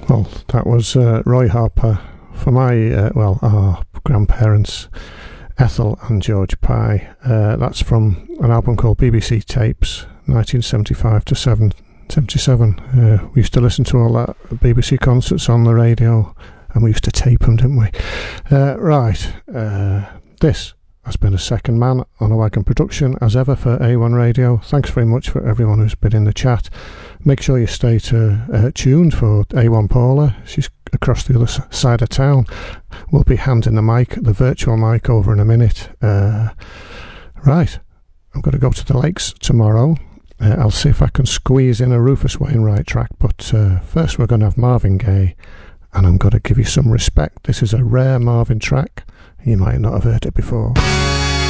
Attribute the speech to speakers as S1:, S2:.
S1: Well, that was Roy Harper for my, our grandparents, Ethel and George Pye. That's from an album called BBC Tapes, 1975 to 77. We used to listen to all that BBC concerts on the radio, and we used to tape them, didn't we? This has been a second man on a wagon production as ever for A1 Radio. Thanks very much for everyone who's been in the chat. Make sure you stay tuned for A1 Paula. She's across the other side of town. We'll be handing the virtual mic over in a minute. Right, I'm going to go to the lakes tomorrow. I'll see if I can squeeze in a Rufus Wainwright track, but first we're going to have Marvin Gaye, and I'm going to give you some respect. This is a rare Marvin track. You might not have heard it before.